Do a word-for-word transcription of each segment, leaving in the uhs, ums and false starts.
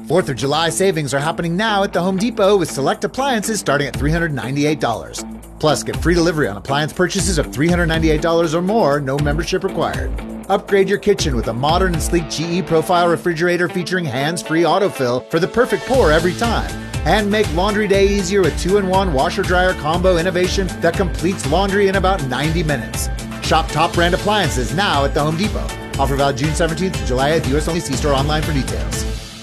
fourth of July savings are happening now at the Home Depot with select appliances starting at three hundred ninety-eight dollars. Plus, get free delivery on appliance purchases of three hundred ninety-eight dollars or more, no membership required. Upgrade your kitchen with a modern and sleek G E Profile refrigerator featuring hands-free autofill for the perfect pour every time. And make laundry day easier with two in one washer-dryer combo innovation that completes laundry in about ninety minutes. Shop top brand appliances now at the Home Depot. Offer valid June seventeenth to July eighth. U S only. See store online for details.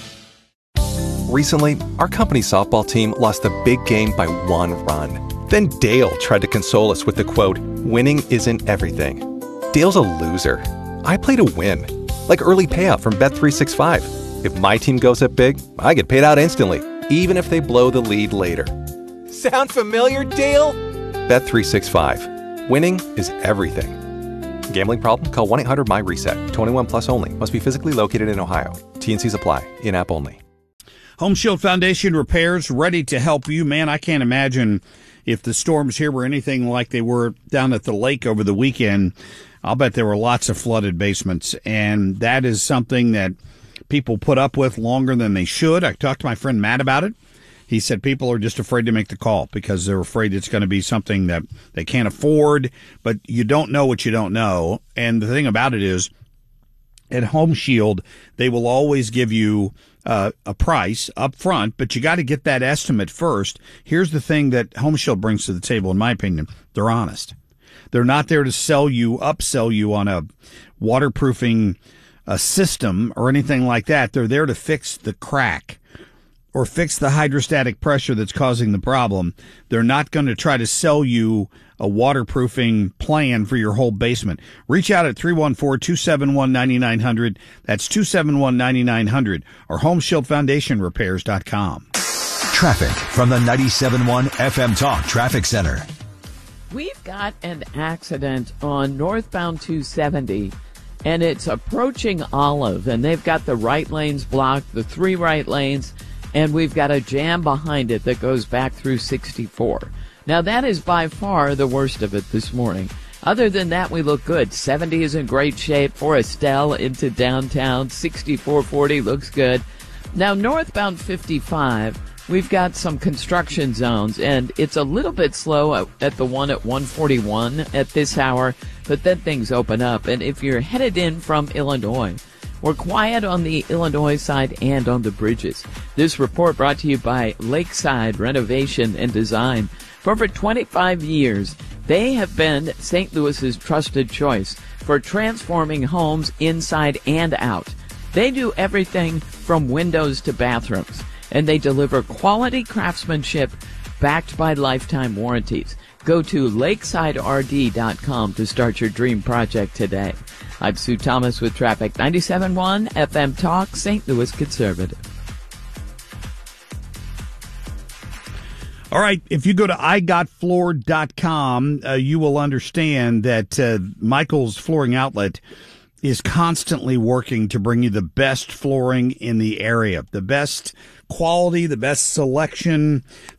Recently, our company softball team lost a big game by one run. Then Dale tried to console us with the quote, "Winning isn't everything." Dale's a loser. I play to win, like early payout from Bet three sixty-five. If my team goes up big, I get paid out instantly, even if they blow the lead later. Sound familiar, Dale? Bet three sixty-five. Winning is everything. Gambling problem? Call one eight hundred M Y reset. twenty-one plus only. Must be physically located in Ohio. T N Cs apply. In-app only. Home Shield Foundation repairs ready to help you. Man, I can't imagine if the storms here were anything like they were down at the lake over the weekend. I'll bet there were lots of flooded basements, and that is something that people put up with longer than they should. I talked to my friend Matt about it. He said people are just afraid to make the call because they're afraid it's going to be something that they can't afford, but you don't know what you don't know. And the thing about it is, at Home Shield, they will always give you uh, a price up front, but you got to get that estimate first. Here's the thing that Home Shield brings to the table, in my opinion. They're honest. They're not there to sell you, upsell you on a waterproofing uh, system or anything like that. They're there to fix the crack or fix the hydrostatic pressure that's causing the problem. They're not going to try to sell you a waterproofing plan for your whole basement. Reach out at three one four, two seven one, nine nine zero zero. That's two seven one, nine nine zero zero or home shield foundation repairs dot com. Traffic from the ninety-seven point one F M Talk Traffic Center. We've got an accident on northbound two seventy, and it's approaching Olive, and they've got the right lanes blocked, the three right lanes, and we've got a jam behind it that goes back through sixty-four. Now, that is by far the worst of it this morning. Other than that, we look good. seventy is in great shape for Estelle into downtown. sixty-four forty looks good. Now, northbound fifty-five, we've got some construction zones, and it's a little bit slow at the one at one forty-one at this hour, but then things open up. And if you're headed in from Illinois, we're quiet on the Illinois side and on the bridges. This report brought to you by Lakeside Renovation and Design. For over twenty-five years, they have been Saint Louis's trusted choice for transforming homes inside and out. They do everything from windows to bathrooms, and they deliver quality craftsmanship backed by lifetime warranties. Go to lakeside r d dot com to start your dream project today. I'm Sue Thomas with Traffic. ninety-seven point one F M Talk, Saint Louis Conservative. All right, if you go to i got floored dot com, uh, you will understand that uh, Michael's Flooring Outlet is constantly working to bring you the best flooring in the area, the best quality, the best selection,